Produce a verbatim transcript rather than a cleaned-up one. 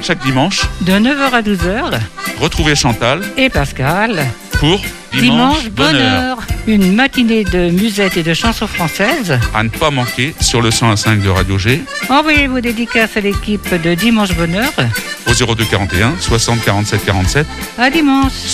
chaque dimanche, de neuf heures à douze heures. retrouvez Chantal Et Pascal. pour Dimanche, Bonheur. Une matinée de musette et de chansons françaises. À ne pas manquer sur le cent un virgule cinq de Radio G Envoyez vos dédicaces à l'équipe de Dimanche Bonheur. au zéro deux quarante et un soixante quarante-sept quarante-sept. À dimanche.